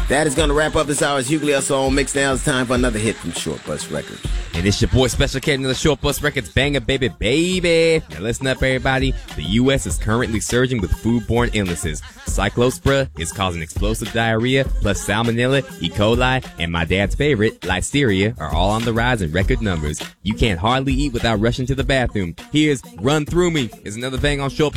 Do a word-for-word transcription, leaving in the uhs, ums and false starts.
That is going to wrap up this hour's Hughley Song Mix. Now it's time for another hit from Short Bus Records. And it's your boy Special K, another Short Bus Records banger, baby, baby. Now listen up, everybody. The U S is currently surging with foodborne illnesses. Cyclospora is causing explosive diarrhea, plus salmonella, E. coli, and my dad's favorite, listeria, are all on the rise in record numbers. You can't hardly eat without rushing to the bathroom. Here's Run Through Me is another thing on Short